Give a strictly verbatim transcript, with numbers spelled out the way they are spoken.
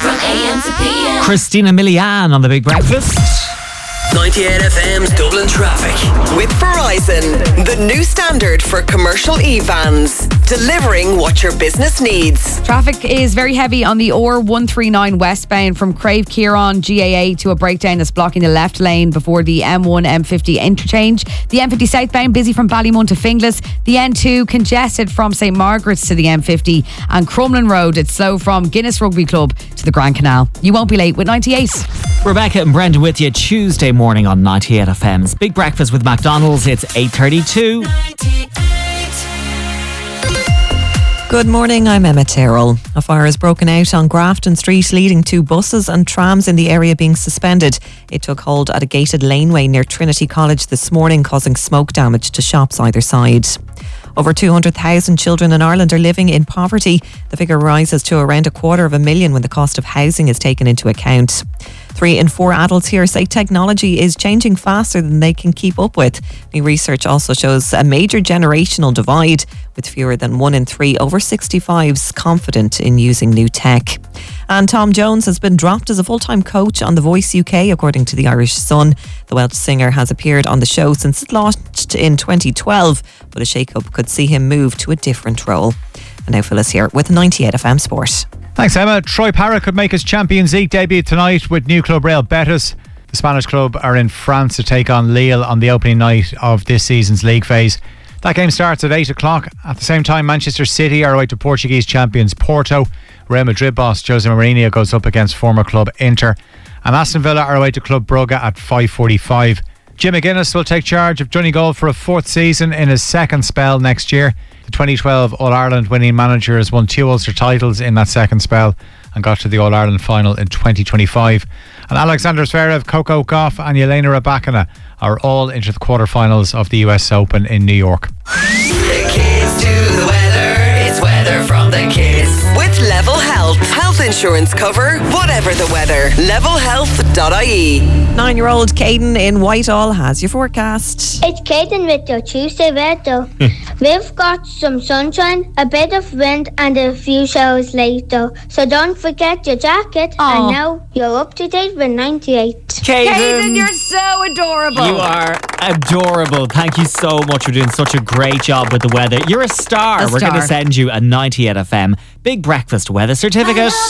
From A M to P M. Christina Milian on The Big Breakfast. ninety-eight F M's Dublin Traffic. With Verizon, the new standard for commercial e-vans. Delivering what your business needs. Traffic is very heavy on the O R one thirty-nine westbound from Crave Kieran G A A to a breakdown that's blocking the left lane before the M one M fifty interchange. The M fifty southbound busy from Ballymun to Finglas. The N two congested from St Margaret's to the M fifty. And Crumlin Road, it's slow from Guinness Rugby Club to the Grand Canal. You won't be late with ninety-eight. Rebecca and Brendan with you Tuesday morning on ninety-eight F M's Big Breakfast with McDonald's. It's eight thirty-two. Good morning, I'm Emma Terrell. A fire has broken out on Grafton Street, leading to buses and trams in the area being suspended. It took hold at a gated laneway near Trinity College this morning, causing smoke damage to shops either side. Over two hundred thousand children in Ireland are living in poverty. The figure rises to around a quarter of a million when the cost of housing is taken into account. Three in four adults here say technology is changing faster than they can keep up with. New research also shows a major generational divide, with fewer than one in three over sixty-fives confident in using new tech. And Tom Jones has been dropped as a full-time coach on The Voice U K, according to the Irish Sun. The Welsh singer has appeared on the show since it launched in twenty twelve, but a shake-up could see him move to a different role. And now Phyllis here with ninety-eight F M Sport. Thanks, Emma. Troy Parra could make his Champions League debut tonight with new club Real Betis. The Spanish club are in France to take on Lille on the opening night of this season's league phase. That game starts at eight o'clock. At the same time, Manchester City are away to Portuguese champions Porto. Real Madrid boss Jose Mourinho goes up against former club Inter. And Aston Villa are away to Club Brugge at five forty-five. Jim McGuinness will take charge of Donegal for a fourth season in his second spell next year. The twenty twelve All-Ireland winning manager has won two Ulster titles in that second spell and got to the All-Ireland final in twenty twenty-five. And Alexander Zverev, Coco Gauff and Jelena Rybakina are all into the quarterfinals of the U S Open in New York. The kids do the weather. It's weather from the kids. With Level Health. Health insurance cover, whatever the weather. level health dot I E. Nine-year-old Caden in Whitehall has your forecast. It's Caden with your Tuesday weather. We've got some sunshine, a bit of wind and a few showers later. So don't forget your jacket. Aww. And now you're up to date with ninety-eight. Caden, Caden, you're so adorable. you are adorable. Thank you so much for doing such a great job with the weather. You're a star. A We're star. going to send you a ninety-eight F M Big Breakfast weather certificate.